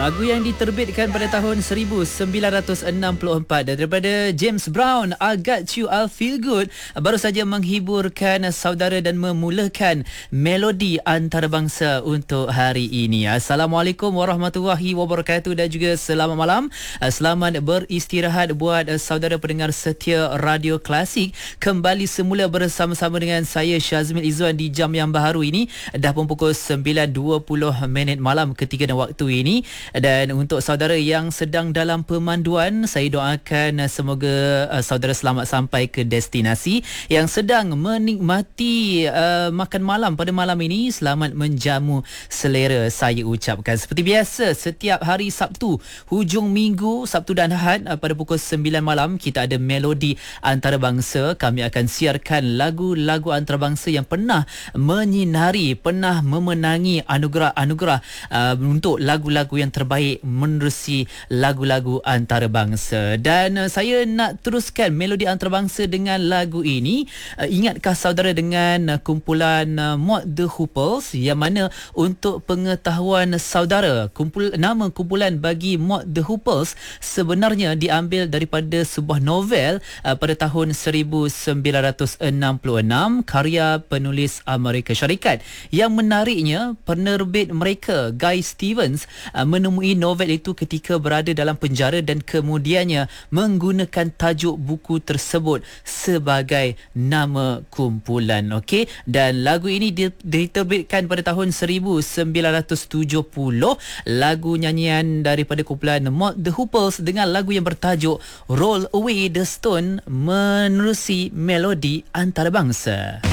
Lagu yang diterbitkan pada tahun 1964 daripada James Brown, I Got You, I Feel Good, baru saja menghiburkan saudara dan memulakan melodi antarabangsa untuk hari ini. Assalamualaikum warahmatullahi wabarakatuh dan juga selamat malam. Selamat beristirahat buat saudara pendengar setia Radio Klasik. Kembali semula bersama-sama dengan saya Syazmil Izzuan di jam yang baharu ini. Dah pun pukul 9.20 malam ketika dan waktu ini. Dan untuk saudara yang sedang dalam pemanduan, saya doakan semoga saudara selamat sampai ke destinasi. Yang sedang menikmati makan malam pada malam ini, selamat menjamu selera, saya ucapkan. Seperti biasa, setiap hari Sabtu, hujung minggu, Sabtu dan Ahad pada pukul 9 malam, kita ada melodi antarabangsa. Kami akan siarkan lagu-lagu antarabangsa yang pernah menyinari, pernah memenangi anugerah-anugerah untuk lagu-lagu yang terbaik menerusi lagu-lagu antarabangsa. Dan saya nak teruskan melodi antarabangsa dengan lagu ini. Ingatkah saudara dengan kumpulan Mod The Hoopers, yang mana untuk pengetahuan saudara, nama kumpulan bagi Mod The Hoopers sebenarnya diambil daripada sebuah novel pada tahun 1966 karya penulis Amerika Syarikat. Yang menariknya, penerbit mereka Guy Stevens menemui novel itu ketika berada dalam penjara dan kemudiannya menggunakan tajuk buku tersebut sebagai nama kumpulan. Okey, dan lagu ini diterbitkan pada tahun 1970. Lagu nyanyian daripada kumpulan Mod The Hoopers dengan lagu yang bertajuk Roll Away the Stone menerusi melodi antarabangsa.